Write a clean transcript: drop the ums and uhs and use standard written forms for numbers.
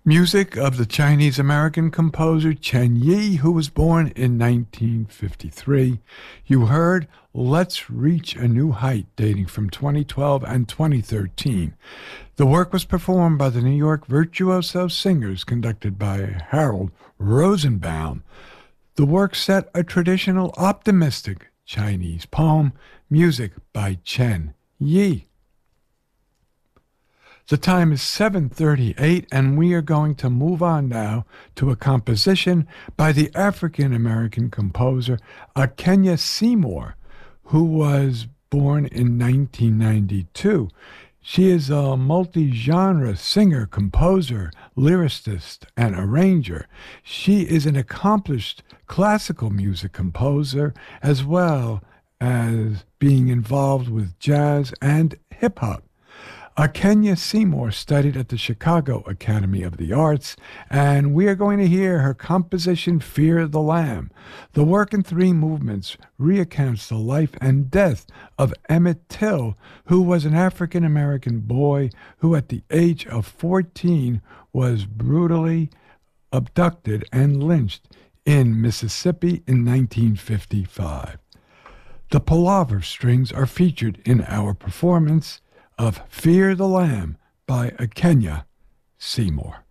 Music of the Chinese-American composer Chen Yi, who was born in 1953. You heard Let's Reach a New Height, dating from 2012 and 2013. The work was performed by the New York Virtuoso Singers, conducted by Harold Rosenbaum. The work set a traditional, optimistic Chinese poem, music by Chen Yi. The time is 7:38, and we are going to move on now to a composition by the African-American composer Akenya Seymour, who was born in 1992. She is a multi-genre singer, composer, lyricist, and arranger. She is an accomplished classical music composer, as well as being involved with jazz and hip-hop. Akenya Seymour studied at the Chicago Academy of the Arts, and we are going to hear her composition, Fear the Lamb. The work in 3 movements recounts the life and death of Emmett Till, who was an African-American boy who at the age of 14 was brutally abducted and lynched in Mississippi in 1955. The palaver strings are featured in our performance of Fear the Lamb by Akenya Seymour.